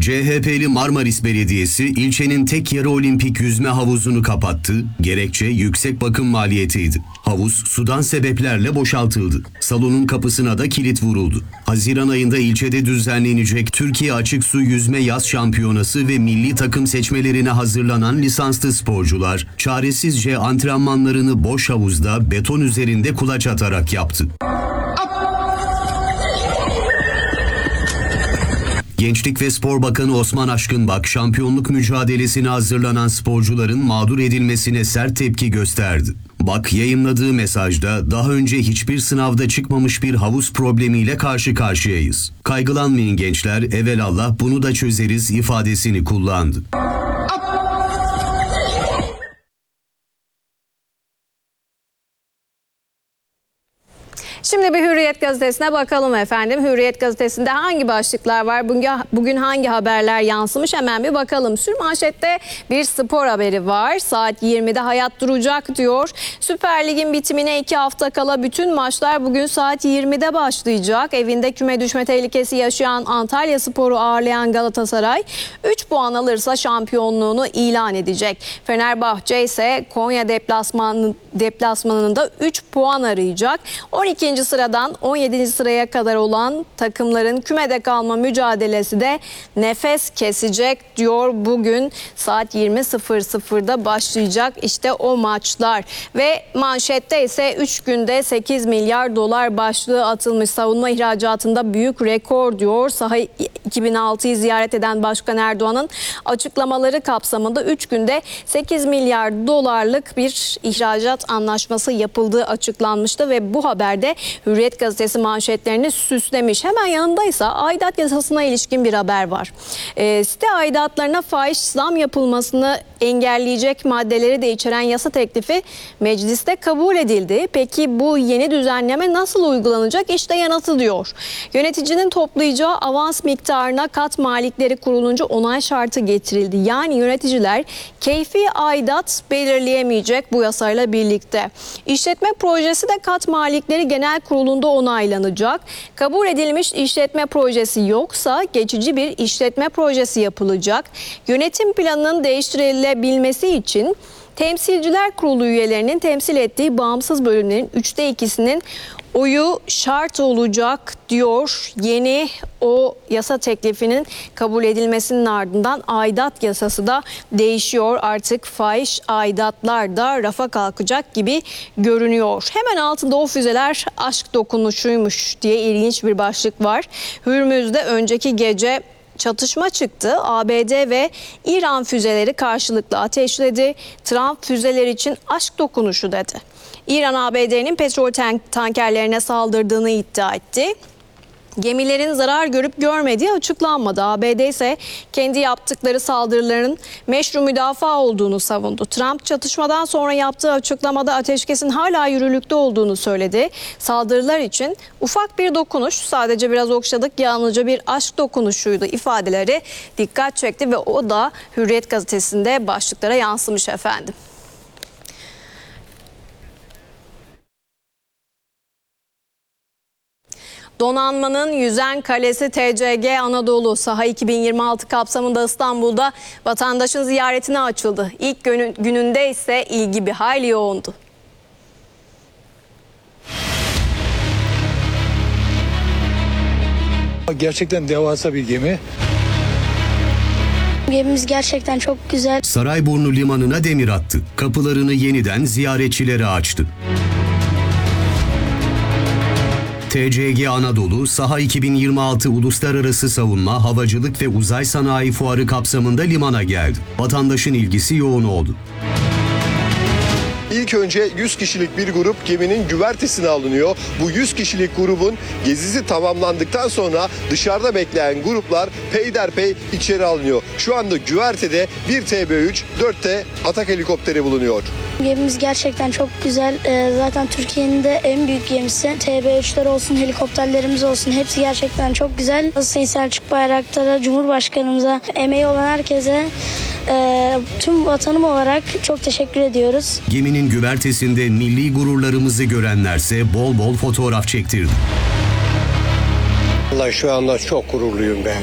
CHP'li Marmaris Belediyesi ilçenin tek yarı olimpik yüzme havuzunu kapattı. Gerekçe yüksek bakım maliyetiydi. Havuz sudan sebeplerle boşaltıldı. Salonun kapısına da kilit vuruldu. Haziran ayında ilçede düzenlenecek Türkiye Açık Su Yüzme Yaz Şampiyonası ve milli takım seçmelerine hazırlanan lisanslı sporcular çaresizce antrenmanlarını boş havuzda beton üzerinde kulaç atarak yaptı. Gençlik ve Spor Bakanı Osman Aşkınbak, şampiyonluk mücadelesine hazırlanan sporcuların mağdur edilmesine sert tepki gösterdi. Bak yayımladığı mesajda daha önce hiçbir sınavda çıkmamış bir havuz problemiyle karşı karşıyayız. Kaygılanmayın gençler, evelallah bunu da çözeriz ifadesini kullandı. Şimdi bir Hürriyet gazetesine bakalım efendim. Hürriyet gazetesinde hangi başlıklar var? Bugün hangi haberler yansımış? Hemen bir bakalım. Sürmanşette bir spor haberi var. Saat 20'de hayat duracak diyor. Süper Lig'in bitimine 2 hafta kala bütün maçlar bugün saat 20'de başlayacak. Evinde küme düşme tehlikesi yaşayan Antalyaspor'u ağırlayan Galatasaray 3 puan alırsa şampiyonluğunu ilan edecek. Fenerbahçe ise Konya deplasmanında 3 puan arayacak. 12. sıradan 17. sıraya kadar olan takımların kümede kalma mücadelesi de nefes kesecek diyor. Bugün saat 20.00'da başlayacak işte o maçlar. Ve manşette ise 3 günde 8 milyar dolar başlığı atılmış. Savunma ihracatında büyük rekor diyor. Saha 2006'yı ziyaret eden Başkan Erdoğan'ın açıklamaları kapsamında 3 günde 8 milyar dolarlık bir ihracat anlaşması yapıldığı açıklanmıştı ve bu haberde Hürriyet gazetesi manşetlerini süslemiş. Hemen yanındaysa aidat yasasına ilişkin bir haber var. Site aidatlarına fahiş zam yapılmasını engelleyecek maddeleri de içeren yasa teklifi mecliste kabul edildi. Peki bu yeni düzenleme nasıl uygulanacak? İşte yanıtı diyor. Yöneticinin toplayacağı avans miktarına kat malikleri kurulunca onay şartı getirildi. Yani yöneticiler keyfi aidat belirleyemeyecek bu yasayla birlikte. İşletme projesi de kat malikleri genel kurulunda onaylanacak. Kabul edilmiş işletme projesi yoksa geçici bir işletme projesi yapılacak. Yönetim planının değiştirilebilmesi için Temsilciler Kurulu üyelerinin temsil ettiği bağımsız bölümlerin 3'te 2'sinin oyu şart olacak diyor. Yeni o yasa teklifinin kabul edilmesinin ardından aidat yasası da değişiyor. Artık fahiş aidatlar da rafa kalkacak gibi görünüyor. Hemen altında o füzeler aşk dokunuşuymuş diye ilginç bir başlık var. Hürmüz'de önceki gece çatışma çıktı. ABD ve İran füzeleri karşılıklı ateşledi. Trump füzeler için aşk dokunuşu dedi. İran ABD'nin petrol tankerlerine saldırdığını iddia etti. Gemilerin zarar görüp görmediği açıklanmadı. ABD ise kendi yaptıkları saldırıların meşru müdafaa olduğunu savundu. Trump çatışmadan sonra yaptığı açıklamada ateşkesin hala yürürlükte olduğunu söyledi. Saldırılar için ufak bir dokunuş, sadece biraz okşadık, yalnızca bir aşk dokunuşuydu ifadeleri dikkat çekti ve o da Hürriyet gazetesinde başlıklara yansımış efendim. Donanmanın yüzen kalesi TCG Anadolu Saha 2026 kapsamında İstanbul'da vatandaşın ziyaretine açıldı. İlk gününde ise ilgi bir hayli yoğundu. Gerçekten devasa bir gemi. Gemimiz gerçekten çok güzel. Sarayburnu Limanı'na demir attı. Kapılarını yeniden ziyaretçilere açtı. TCG Anadolu, Saha 2026 Uluslararası Savunma, Havacılık ve Uzay Sanayi Fuarı kapsamında limana geldi. Vatandaşın ilgisi yoğun oldu. İlk önce 100 kişilik bir grup geminin güvertesine alınıyor. Bu 100 kişilik grubun gezisi tamamlandıktan sonra dışarıda bekleyen gruplar peyderpey içeri alınıyor. Şu anda güvertede bir TB3, 4 de Atak helikopteri bulunuyor. Gemimiz gerçekten çok güzel. Zaten Türkiye'nin de en büyük gemisi. TB3'ler olsun, helikopterlerimiz olsun, hepsi gerçekten çok güzel. Sayın Selçuk Bayraktar'a, Cumhurbaşkanımıza, emeği olan herkese, tüm vatanım olarak çok teşekkür ediyoruz. Geminin güvertesinde milli gururlarımızı görenlerse bol bol fotoğraf çektirdi. Vallahi şu anda çok gururluyum ben.